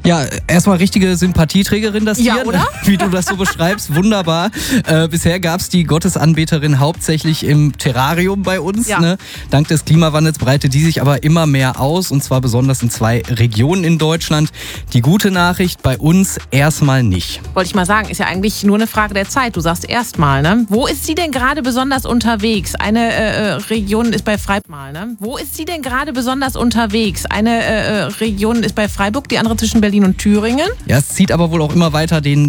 Ja, erstmal richtige Sympathieträgerin, das Ja, Tier, oder? Wie du das so beschreibst. Wunderbar. Bisher gab es die Gottesanbeterin hauptsächlich im Terrarium bei uns. Ja. Ne? Dank des Klimawandels breitet die sich aber immer mehr aus, und zwar besonders in 2 Regionen in Deutschland. Die gute Nachricht, bei uns erstmal nicht. Wollte ich mal sagen, ist ja eigentlich nur eine Frage der Zeit. Du sagst erstmal, ne? Wo ist sie denn gerade besonders unterwegs? Eine Region ist bei Freiburg, ne? Wo ist sie denn gerade besonders unterwegs? Eine Region ist bei Freiburg, die andere zwischen Berlin und Thüringen. Ja, es zieht aber wohl auch immer weiter den